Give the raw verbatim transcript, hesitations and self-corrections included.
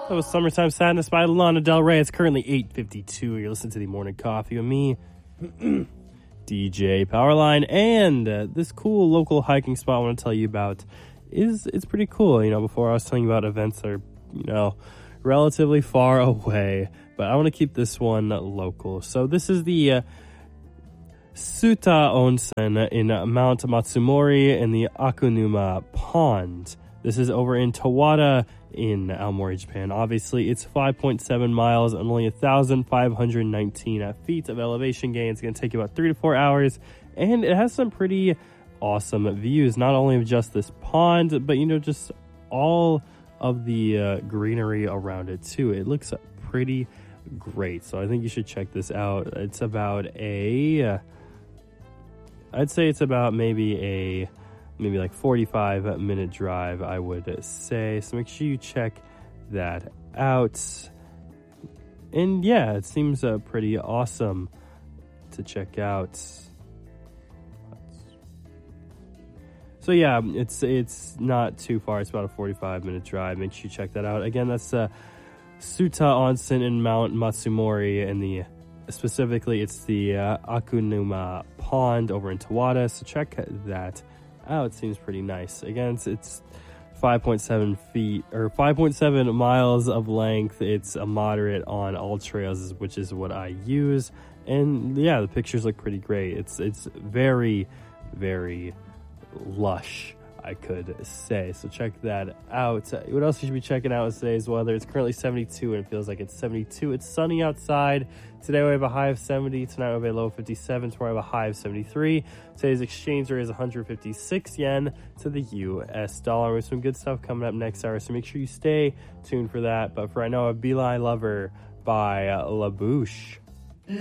That was Summertime Sadness by Lana Del Rey. It's currently eight fifty-two. You're listening to the Morning Coffee with me, D J Powerline. And uh, this cool local hiking spot I want to tell you about is it's pretty cool. You know, before I was telling you about events that are, you know, relatively far away. But I want to keep this one local. So this is the uh, Suta Onsen in Mount Matsumori in the Akunuma Pond. This is over in Tawada in Aomori, Japan. Obviously, it's five point seven miles and only one thousand five hundred nineteen feet of elevation gain. It's going to take you about three to four hours, and it has some pretty awesome views, not only of just this pond, but, you know, just all of the uh, greenery around it, too. It looks pretty great, so I think you should check this out. It's about a... Uh, I'd say it's about maybe a... maybe like forty-five minute drive, I would say. So make sure you check that out. And yeah, it seems uh, pretty awesome to check out. So yeah, it's it's not too far. It's about a forty-five minute drive. Make sure you check that out. Again, that's uh, Suta Onsen in Mount Matsumori, and the specifically it's the uh, Akunuma Pond over in Tawada. So check that out. It seems pretty nice. Again, it's, it's five point seven feet or five point seven miles of length. It's a moderate on all trails, which is what I use. And yeah, the pictures look pretty great. It's it's very, very lush, I could say. So check that out. What else you should be checking out is today's weather. It's currently seventy-two and it feels like it's seventy-two. It's sunny outside. Today we have a high of seventy. Tonight we have a low of fifty-seven. Tomorrow we have a high of seventy-three. Today's exchange rate is one hundred fifty-six yen to the U S dollar. We have some good stuff coming up next hour, so make sure you stay tuned for that. But for right now, a Beeline Lover by La Bouche.